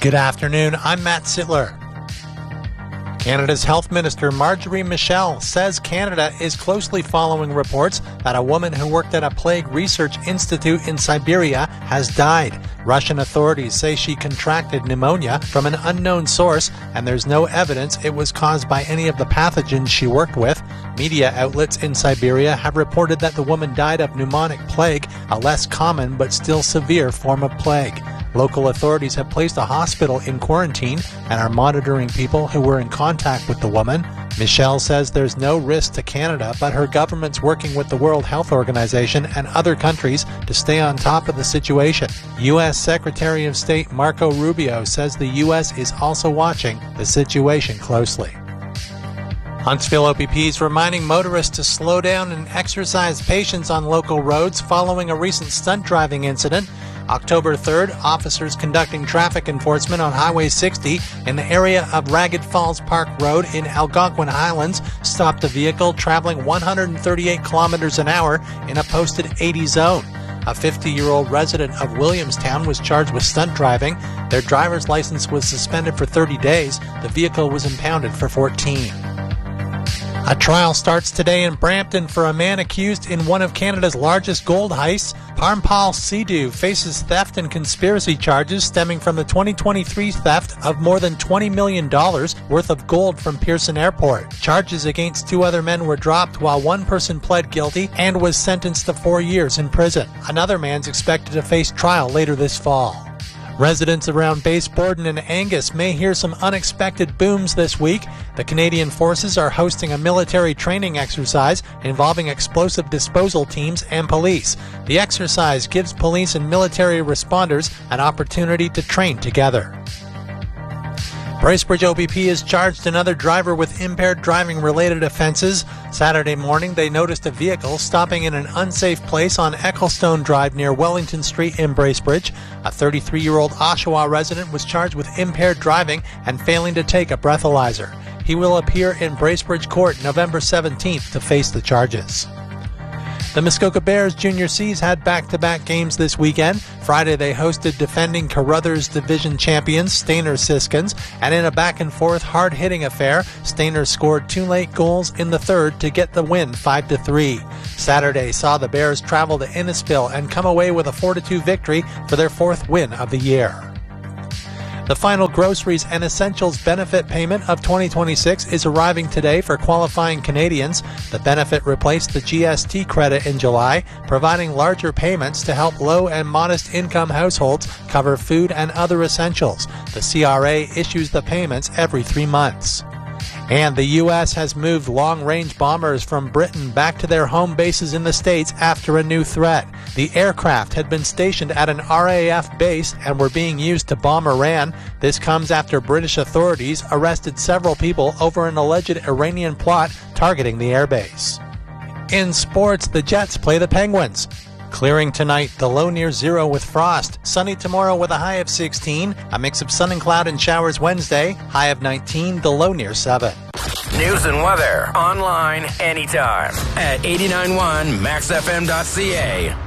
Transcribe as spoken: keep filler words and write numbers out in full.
Good afternoon, I'm Matt Sittler. Canada's Health Minister Marjorie Michel says Canada is closely following reports that a woman who worked at a plague research institute in Siberia has died. Russian authorities say she contracted pneumonia from an unknown source, and there's no evidence it was caused by any of the pathogens she worked with. Media outlets in Siberia have reported that the woman died of pneumonic plague, a less common but still severe form of plague. Local authorities have placed a hospital in quarantine and are monitoring people who were in contact with the woman. Michel says there's no risk to Canada, but her government's working with the World Health Organization and other countries to stay on top of the situation. U S Secretary of State Marco Rubio says the U S is also watching the situation closely. Huntsville O P P is reminding motorists to slow down and exercise patience on local roads following a recent stunt driving incident. October third, officers conducting traffic enforcement on Highway sixty in the area of Ragged Falls Park Road in Algonquin Highlands stopped a vehicle traveling one hundred thirty-eight kilometers an hour in a posted eighty zone. A fifty-year-old resident of Williamstown was charged with stunt driving. Their driver's license was suspended for thirty days. The vehicle was impounded for fourteen. A trial starts today in Brampton for a man accused in one of Canada's largest gold heists. Parmpal Sidhu faces theft and conspiracy charges stemming from the twenty twenty-three theft of more than twenty million dollars worth of gold from Pearson Airport. Charges against two other men were dropped while one person pled guilty and was sentenced to four years in prison. Another man's expected to face trial later this fall. Residents around Base Borden and Angus may hear some unexpected booms this week. The Canadian Forces are hosting a military training exercise involving explosive disposal teams and police. The exercise gives police and military responders an opportunity to train together. Bracebridge O P P has charged another driver with impaired driving-related offenses. Saturday morning, they noticed a vehicle stopping in an unsafe place on Ecclestone Drive near Wellington Street in Bracebridge. A thirty-three-year-old Oshawa resident was charged with impaired driving and failing to take a breathalyzer. He will appear in Bracebridge Court November seventeenth to face the charges. The Muskoka Bears Junior Cs had back-to-back games this weekend. Friday they hosted defending Carruthers Division champions Stayner Siskins, and in a back-and-forth hard-hitting affair, Stayner scored two late goals in the third to get the win five to three. Saturday saw the Bears travel to Innisfil and come away with a four to two victory for their fourth win of the year. The final groceries and essentials benefit payment of twenty twenty-six is arriving today for qualifying Canadians. The benefit replaced the G S T credit in July, providing larger payments to help low and modest income households cover food and other essentials. The C R A issues the payments every three months. And the U S has moved long-range bombers from Britain back to their home bases in the States after a new threat. The aircraft had been stationed at an R A F base and were being used to bomb Iran. This comes after British authorities arrested several people over an alleged Iranian plot targeting the airbase. In sports, the Jets play the Penguins. Clearing tonight, the low near zero with frost. Sunny tomorrow with a high of sixteen. A mix of sun and cloud and showers Wednesday. High of nineteen, the low near seven. News and weather online anytime at eighty-nine point one max f m dot c a.